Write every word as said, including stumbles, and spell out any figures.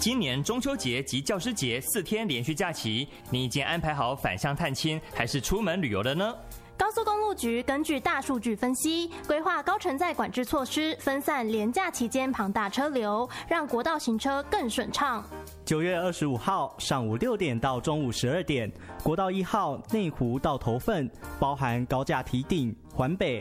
今年中秋节及教师节四天连续假期，你已经安排好返乡探亲还是出门旅游了呢？ 高速公路局根据大数据分析，规划高承载管制措施，分散连假期间庞大车流，让国道行车更顺畅。 九月二十五号上午六点到中午十二点，国道一号内湖到头份，包含高架堤顶、环北、